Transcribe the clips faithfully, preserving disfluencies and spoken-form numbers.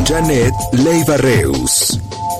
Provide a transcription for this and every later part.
con Janet Leiva Reus.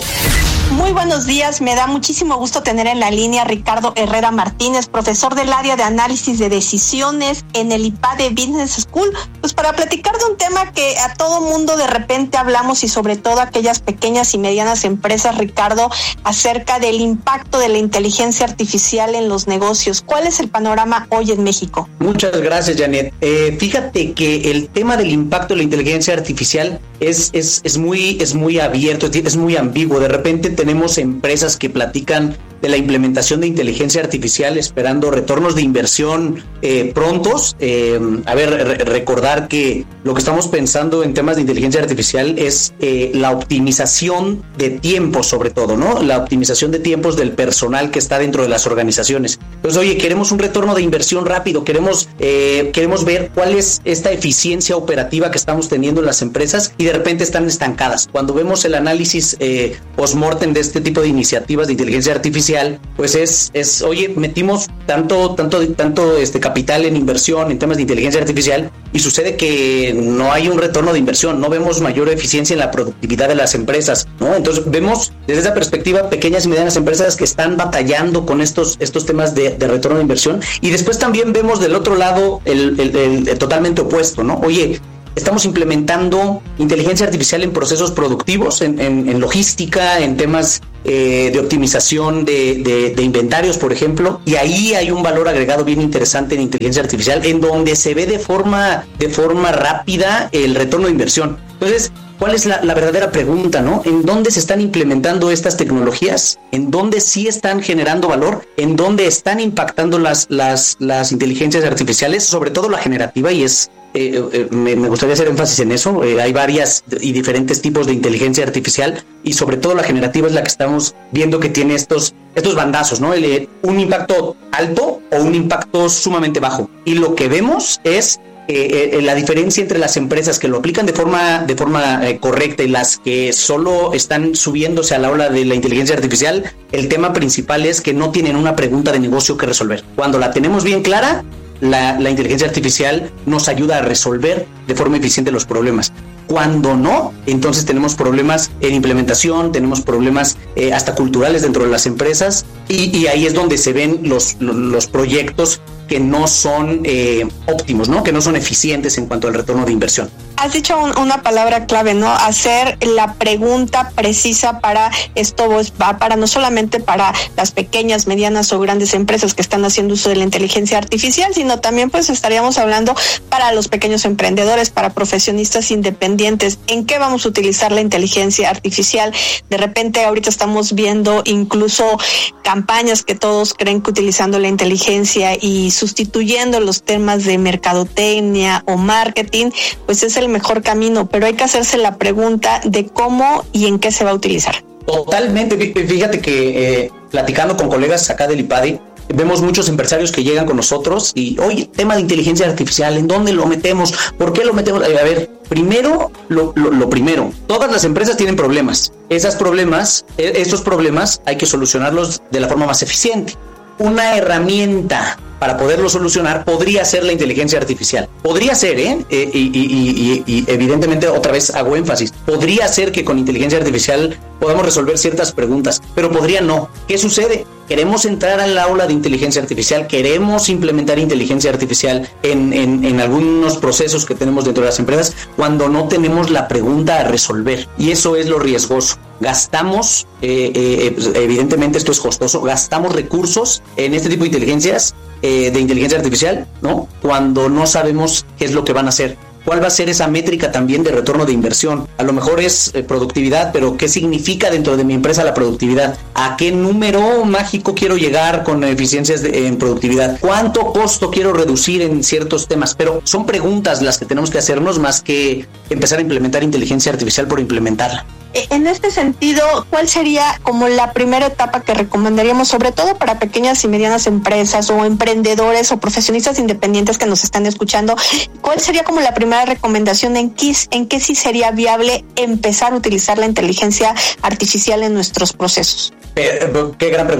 Muy buenos días, me da muchísimo gusto tener en la línea a Ricardo Herrera Martínez, profesor del área de análisis de decisiones en el IPADE Business School, pues para platicar de un tema que a todo mundo de repente hablamos y sobre todo aquellas pequeñas y medianas empresas, Ricardo, acerca del impacto de la inteligencia artificial en los negocios. ¿Cuál es el panorama hoy en México? Muchas gracias, Janet. Eh, fíjate que el tema del impacto de la inteligencia artificial es, es, es, muy, es muy abierto, es muy ambiguo. De repente tenemos empresas que platican de la implementación de inteligencia artificial esperando retornos de inversión eh, prontos. Eh, a ver, re- recordar que lo que estamos pensando en temas de inteligencia artificial es eh, la optimización de tiempos, sobre todo, ¿no? La optimización de tiempos del personal que está dentro de las organizaciones. Entonces, oye, queremos un retorno de inversión rápido, queremos, eh, queremos ver cuál es esta eficiencia operativa que estamos teniendo en las empresas y de repente están estancadas. Cuando vemos el análisis eh, post-mortem de este tipo de iniciativas de inteligencia artificial, pues es, es oye, metimos tanto, tanto, tanto este capital en inversión en temas de inteligencia artificial y sucede que no hay un retorno de inversión, no vemos mayor eficiencia en la productividad de las empresas, ¿no? Entonces vemos desde esa perspectiva pequeñas y medianas empresas que están batallando con estos, estos temas de, de retorno de inversión y después también vemos del otro lado el, el, el, el totalmente opuesto, ¿no? Oye, estamos implementando inteligencia artificial en procesos productivos, en, en, en logística, en temas eh, de optimización de, de, de inventarios, por ejemplo, y ahí hay un valor agregado bien interesante en inteligencia artificial, en donde se ve de forma, de forma rápida el retorno de inversión. Entonces, ¿cuál es la, la verdadera pregunta, no? ¿En dónde se están implementando estas tecnologías? ¿En dónde sí están generando valor? ¿En dónde están impactando las, las, las inteligencias artificiales? Sobre todo la generativa, y es Eh, eh, me, me gustaría hacer énfasis en eso. Eh, hay varias y diferentes tipos de inteligencia artificial y sobre todo la generativa es la que estamos viendo que tiene estos, estos bandazos, ¿no? El, eh, un impacto alto o un impacto sumamente bajo. Y lo que vemos es eh, eh, la diferencia entre las empresas que lo aplican de forma, de forma eh, correcta y las que solo están subiéndose a la ola de la inteligencia artificial. El tema principal es que no tienen una pregunta de negocio que resolver. Cuando la tenemos bien clara, La, la inteligencia artificial nos ayuda a resolver de forma eficiente los problemas. Cuando no, entonces tenemos problemas en implementación, tenemos problemas eh, hasta culturales dentro de las empresas y, y ahí es donde se ven los, los, los proyectos que no son eh, óptimos, ¿no? Que no son eficientes en cuanto al retorno de inversión. Has dicho un, una palabra clave, ¿no? Hacer la pregunta precisa para esto, va para no solamente para las pequeñas, medianas o grandes empresas que están haciendo uso de la inteligencia artificial, sino también pues estaríamos hablando para los pequeños emprendedores, para profesionistas independientes. ¿En qué vamos a utilizar la inteligencia artificial? De repente ahorita estamos viendo incluso campañas que todos creen que utilizando la inteligencia y sustituyendo los temas de mercadotecnia o marketing, pues es el mejor camino, pero hay que hacerse la pregunta de cómo y en qué se va a utilizar. Totalmente, fíjate que eh, platicando con colegas acá del IPADE, vemos muchos empresarios que llegan con nosotros y, oye, tema de inteligencia artificial, ¿en dónde lo metemos? ¿Por qué lo metemos? A ver, primero, lo, lo, lo primero, todas las empresas tienen problemas. Esos problemas, esos problemas hay que solucionarlos de la forma más eficiente. Una herramienta para poderlo solucionar podría ser la inteligencia artificial. Podría ser, ¿eh? eh y, y, y, y evidentemente otra vez hago énfasis. Podría ser que con inteligencia artificial podamos resolver ciertas preguntas, pero podría no. ¿Qué sucede? Queremos entrar al aula de inteligencia artificial, queremos implementar inteligencia artificial en, en, en algunos procesos que tenemos dentro de las empresas cuando no tenemos la pregunta a resolver. Y eso es lo riesgoso. Gastamos, eh, eh, evidentemente esto es costoso, gastamos recursos en este tipo de inteligencias, eh, de inteligencia artificial, ¿no? Cuando no sabemos qué es lo que van a hacer. ¿Cuál va a ser esa métrica también de retorno de inversión? A lo mejor es eh, productividad, pero ¿qué significa dentro de mi empresa la productividad? ¿A qué número mágico quiero llegar con eficiencias de, en productividad? ¿Cuánto costo quiero reducir en ciertos temas? Pero son preguntas las que tenemos que hacernos más que empezar a implementar inteligencia artificial por implementarla. En este sentido, ¿cuál sería como la primera etapa que recomendaríamos, sobre todo para pequeñas y medianas empresas o emprendedores o profesionistas independientes que nos están escuchando? ¿Cuál sería como la primera recomendación en qué, en qué sí sería viable empezar a utilizar la inteligencia artificial en nuestros procesos? Eh, qué gran pregunta.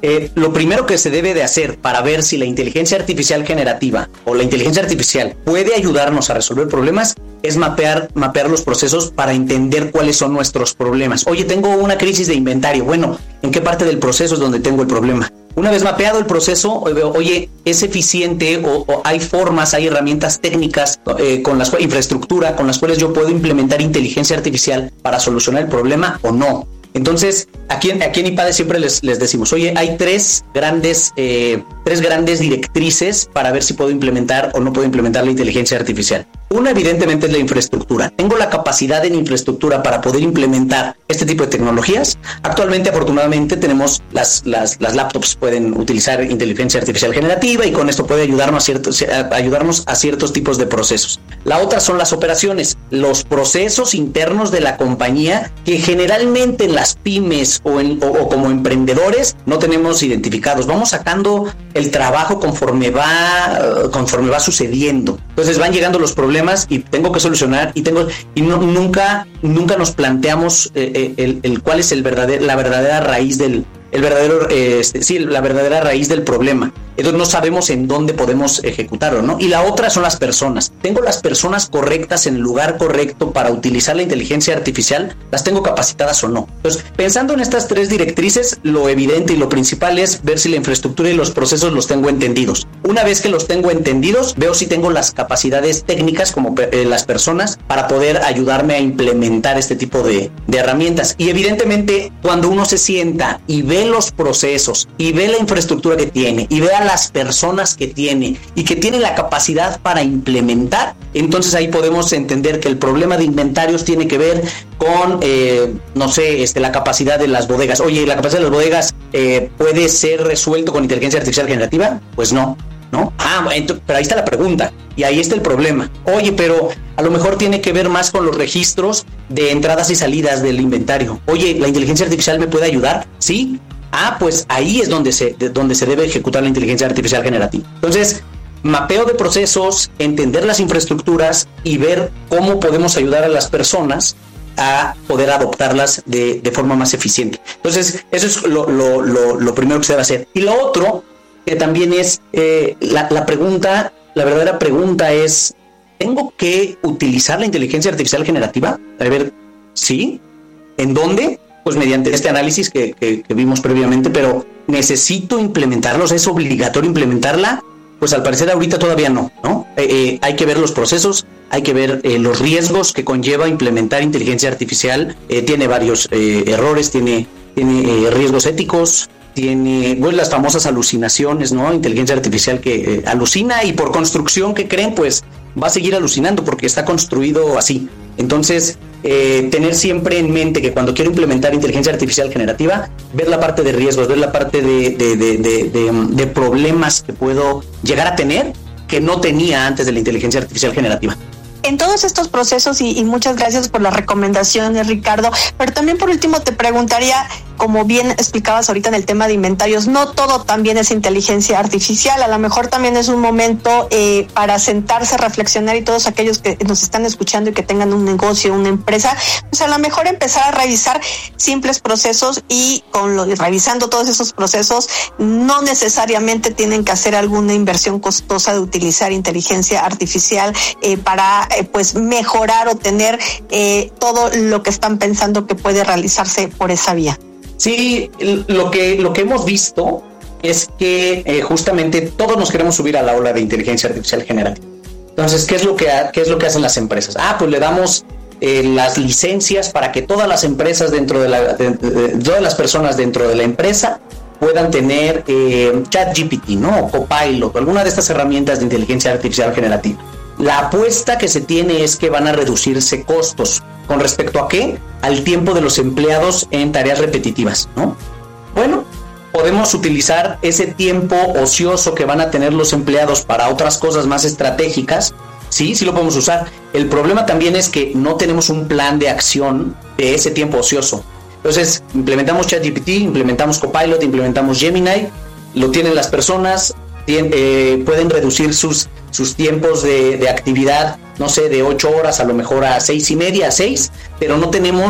eh, lo primero que se debe de hacer para ver si la inteligencia artificial generativa o la inteligencia artificial puede ayudarnos a resolver problemas es mapear, mapear los procesos para entender cuáles son nuestros problemas. Oye, tengo una crisis de inventario. Bueno, ¿en qué parte del proceso es donde tengo el problema? Una vez mapeado el proceso, oye, ¿es eficiente o, o hay formas, hay herramientas técnicas eh, con las infraestructura con las cuales yo puedo implementar inteligencia artificial para solucionar el problema o no? Entonces, aquí, aquí en IPADE siempre les, les decimos, oye, hay tres grandes, eh, tres grandes directrices para ver si puedo implementar o no puedo implementar la inteligencia artificial. Una, evidentemente, es la infraestructura. ¿Tengo la capacidad en infraestructura para poder implementar este tipo de tecnologías? Actualmente, afortunadamente, tenemos las, las, las laptops pueden utilizar inteligencia artificial generativa y con esto puede ayudarnos a, ciertos, a ayudarnos a ciertos tipos de procesos. La otra son las operaciones, los procesos internos de la compañía que generalmente en las pymes o, en, o, o como emprendedores no tenemos identificados. Vamos sacando el trabajo conforme va, conforme va sucediendo. Entonces van llegando los problemas y tengo que solucionar y tengo y no, nunca nunca nos planteamos eh, el, el cuál es el verdadero, la verdadera raíz del el verdadero eh, sí la verdadera raíz del problema. Entonces no sabemos en dónde podemos ejecutarlo, ¿no? Y la otra son las personas. ¿Tengo las personas correctas en el lugar correcto para utilizar la inteligencia artificial? ¿Las tengo capacitadas o no? Entonces, pensando en estas tres directrices, lo evidente y lo principal es ver si la infraestructura y los procesos los tengo entendidos. Una vez que los tengo entendidos, veo si tengo las capacidades técnicas como eh, las personas para poder ayudarme a implementar este tipo de, de herramientas. Y evidentemente, cuando uno se sienta y ve los procesos y ve la infraestructura que tiene y ve a las personas que tiene y que tiene la capacidad para implementar, entonces ahí podemos entender que el problema de inventarios tiene que ver con, eh, no sé, este, la capacidad de las bodegas. Oye, ¿la capacidad de las bodegas eh, puede ser resuelto con inteligencia artificial generativa? Pues no, ¿no? Ah, entonces, pero ahí está la pregunta y ahí está el problema. Oye, pero a lo mejor tiene que ver más con los registros de entradas y salidas del inventario. Oye, ¿la inteligencia artificial me puede ayudar? Sí. Ah, pues ahí es donde se, de, donde se debe ejecutar la inteligencia artificial generativa. Entonces, mapeo de procesos, entender las infraestructuras y ver cómo podemos ayudar a las personas a poder adoptarlas de, de forma más eficiente. Entonces, eso es lo, lo, lo, lo primero que se debe hacer. Y lo otro, que también es eh, la, la pregunta, la verdadera pregunta es, ¿tengo que utilizar la inteligencia artificial generativa? A ver, ¿sí? ¿En dónde? Pues mediante este análisis que, que, que vimos previamente, pero ¿necesito implementarlos? ¿Es obligatorio implementarla? Pues al parecer ahorita todavía no, ¿no? Eh, eh, hay que ver los procesos, hay que ver eh, los riesgos que conlleva implementar inteligencia artificial. Eh, tiene varios eh, errores, tiene, tiene eh, riesgos éticos, tiene pues, las famosas alucinaciones, ¿no? Inteligencia artificial que eh, alucina y por construcción que creen, pues va a seguir alucinando porque está construido así. Entonces, eh, tener siempre en mente que cuando quiero implementar inteligencia artificial generativa, ver la parte de riesgos, ver la parte de, de, de, de, de, de problemas que puedo llegar a tener que no tenía antes de la inteligencia artificial generativa. En todos estos procesos, y, y muchas gracias por las recomendaciones, Ricardo, pero también por último te preguntaría, como bien explicabas ahorita en el tema de inventarios, no todo también es inteligencia artificial, a lo mejor también es un momento eh, para sentarse, reflexionar y todos aquellos que nos están escuchando y que tengan un negocio, una empresa, pues a lo mejor empezar a revisar simples procesos y con lo, revisando todos esos procesos, no necesariamente tienen que hacer alguna inversión costosa de utilizar inteligencia artificial eh, para eh, pues mejorar o tener eh, todo lo que están pensando que puede realizarse por esa vía. Sí, lo que, lo que hemos visto es que eh, justamente todos nos queremos subir a la ola de inteligencia artificial generativa. Entonces, ¿qué es lo que, qué es lo que hacen las empresas? Ah, pues le damos eh, las licencias para que todas las empresas dentro de la, de, de, de, todas las personas dentro de la empresa puedan tener eh, ChatGPT, ¿no? O Copilot, o alguna de estas herramientas de inteligencia artificial generativa. La apuesta que se tiene es que van a reducirse costos. ¿Con respecto a qué? Al tiempo de los empleados en tareas repetitivas, ¿no? Bueno, podemos utilizar ese tiempo ocioso que van a tener los empleados para otras cosas más estratégicas. Sí, sí lo podemos usar. El problema también es que no tenemos un plan de acción de ese tiempo ocioso. Entonces, implementamos ChatGPT, implementamos Copilot, implementamos Gemini, lo tienen las personas, tienen, eh, pueden reducir sus, sus tiempos de, de actividad, no sé, de ocho horas a lo mejor a seis y media, a seis, pero no tenemos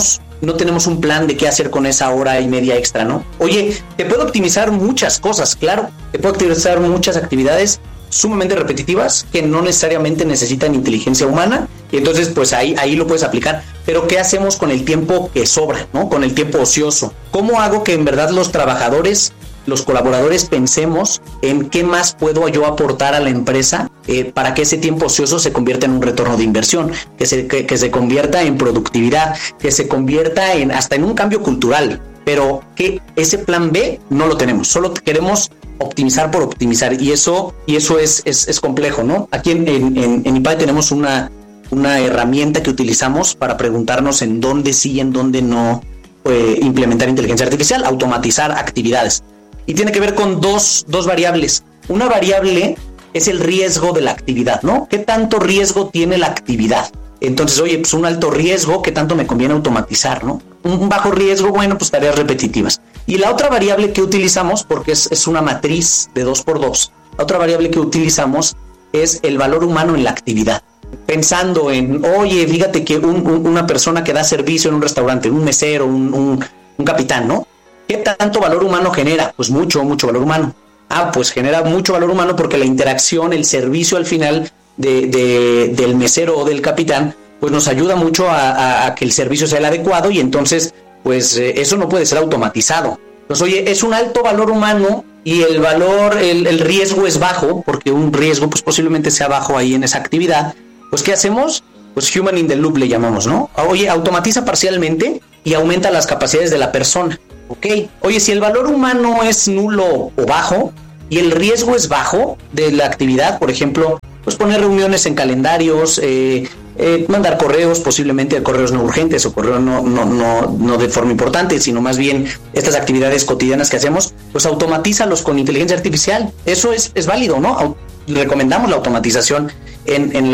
no tenemos un plan de qué hacer con esa hora y media extra, ¿no? Oye, te puedo optimizar muchas cosas, claro, te puedo optimizar muchas actividades sumamente repetitivas que no necesariamente necesitan inteligencia humana, y entonces pues ahí, ahí lo puedes aplicar. Pero ¿qué hacemos con el tiempo que sobra, ¿no? Con el tiempo ocioso. ¿Cómo hago que en verdad los trabajadores, los colaboradores pensemos en qué más puedo yo aportar a la empresa eh, para que ese tiempo ocioso se convierta en un retorno de inversión, que se, que, que se convierta en productividad, que se convierta en hasta en un cambio cultural? Pero que ese plan B no lo tenemos, solo queremos optimizar por optimizar, y eso y eso es, es, es complejo, ¿no? Aquí en, en, en I P A D tenemos una, una herramienta que utilizamos para preguntarnos en dónde sí y en dónde no eh, implementar inteligencia artificial, automatizar actividades. Y tiene que ver con dos, dos variables. Una variable es el riesgo de la actividad, ¿no? ¿Qué tanto riesgo tiene la actividad? Entonces, oye, pues un alto riesgo, ¿qué tanto me conviene automatizar, no? Un bajo riesgo, bueno, pues tareas repetitivas. Y la otra variable que utilizamos, porque es, es una matriz de dos por dos, la otra variable que utilizamos es el valor humano en la actividad. Pensando en, oye, fíjate que un, un, una persona que da servicio en un restaurante, un mesero, un, un, un capitán, ¿no? ¿Qué tanto valor humano genera? Pues mucho, mucho valor humano. Ah, pues genera mucho valor humano porque la interacción, el servicio al final de, de, del mesero o del capitán, pues nos ayuda mucho a, a, a que el servicio sea el adecuado, y entonces, pues eh, eso no puede ser automatizado. Pues oye, es un alto valor humano y el valor, el, el riesgo es bajo, porque un riesgo pues posiblemente sea bajo ahí en esa actividad. Pues ¿qué hacemos? Pues human in the loop le llamamos, ¿no? Oye, automatiza parcialmente y aumenta las capacidades de la persona. Ok, oye, si el valor humano es nulo o bajo y el riesgo es bajo de la actividad, por ejemplo, pues poner reuniones en calendarios, eh, eh, mandar correos, posiblemente correos no urgentes o correos no, no, no, no de forma importante, sino más bien estas actividades cotidianas que hacemos, pues automatízalos con inteligencia artificial. Eso es, es válido, ¿no? Recomendamos la automatización en, en